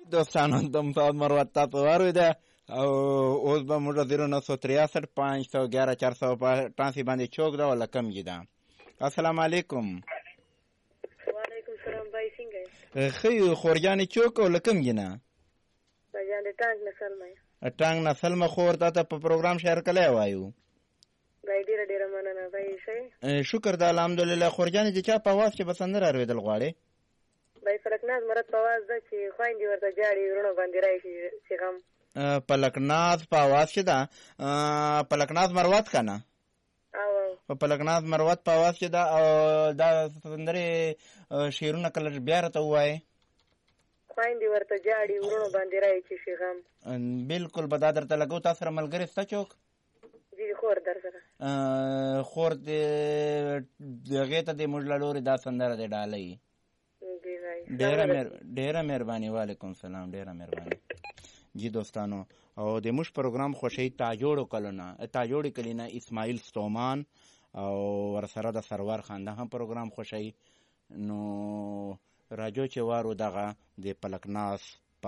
دوستانو د محمد مروت تاسو واورېده او اوس به موږ 0963 511 485 باندې چوک ده ولا کم یې ده. السلام علیکم. وعلیکم السلام بای څنګه یې؟ ښه خورجانې چوک او له کم یې نه؟ بجان د ټانک نسل مې ټانک نسل مه خور تا ته په پروګرام شهر کلی وایو. بای ډېره مننه بای ښه. شکر ده الحمدلله. خورجانې د چا په اواز کې به سندره اورېدل غواړې؟ بای فلکناز مرد په اواز ده چې خویندې ورته جاړي وروڼه باندې راشي چې غم. پلکناز په اواز کې ده. پلکناز مروت که نه؟ په پلکناز مروت په اواز کې ده. او دا سندرې شعرونه کله بیا راته ووایې. خویندې ورته جاړي وروڼه باندې راشي چې غم. بلکل به دا درته لګو. تا سره ملګری شته څوک؟ جی خور در سره خور د هغې ته د موږ له لورې دا سندره دې ډالۍ. ډیره مهرباني. وعلیکم السلام. ډیره مهرباني جی دوستانو. او د موږ پروګرام خوښوي تاجوړ کلینا اسماعیل ستومان او ورسره د سرور خان دا هم پروګرام خوښوي. نو راجو چې وارو دغه د پلکناس